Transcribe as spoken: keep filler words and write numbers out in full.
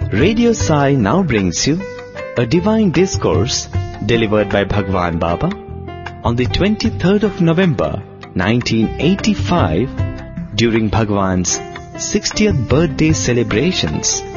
Radio Sai now brings you a divine discourse delivered by Bhagwan Baba on the twenty-third of November nineteen eighty-five during Bhagwan's sixtieth birthday celebrations